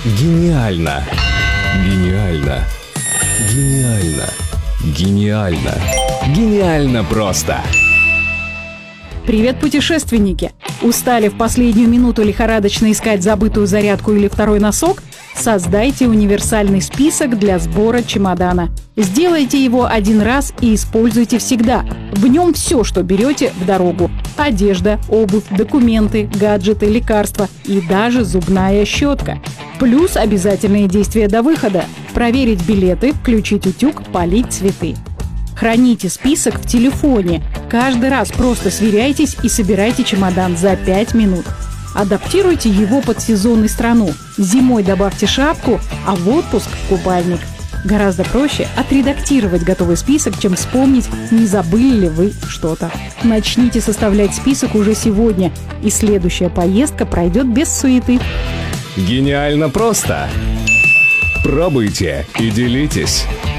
Гениально! Гениально! Гениально! Гениально! Гениально просто! Привет, путешественники! Устали в последнюю минуту лихорадочно искать забытую зарядку или второй носок? Создайте универсальный список для сбора чемодана. Сделайте его один раз и используйте всегда. В нем все, что берете в дорогу. Одежда, обувь, документы, гаджеты, лекарства и даже зубная щетка. Плюс обязательные действия до выхода. Проверить билеты, включить утюг, полить цветы. Храните список в телефоне. Каждый раз просто сверяйтесь и собирайте чемодан за 5 минут. Адаптируйте его под сезон и страну. Зимой добавьте шапку, а в отпуск – купальник. Гораздо проще отредактировать готовый список, чем вспомнить, не забыли ли вы что-то. Начните составлять список уже сегодня, и следующая поездка пройдет без суеты. Гениально просто! Пробуйте и делитесь!